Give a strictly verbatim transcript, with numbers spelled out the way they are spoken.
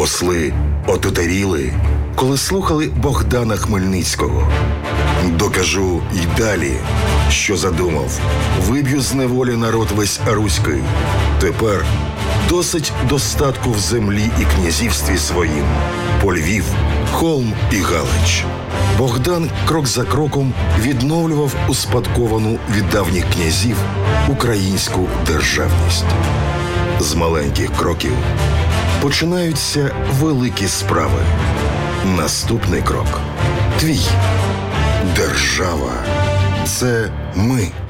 Посли отутаріли, коли слухали Богдана Хмельницького. Докажу й далі, що задумав. Виб'ю з неволі народ весь руський. Тепер досить достатку в землі і князівстві своїм. По Львів, Холм і Галич. Богдан крок за кроком відновлював успадковану від давніх князів українську державність. З маленьких кроків починаються великі справи. Наступний крок – твій. Держава – це ми.